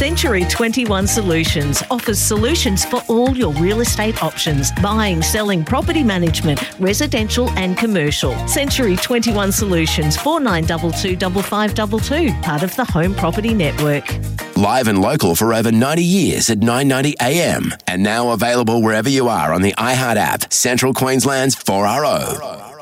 Century 21 Solutions offers solutions for all your real estate options: buying, selling, property management, residential and commercial. Century 21 Solutions, 4922 5522, part of the Home Property Network. Live and local for over 90 years at 9:90 a.m. and now available wherever you are on the iHeart app. Central Queensland's 4RO.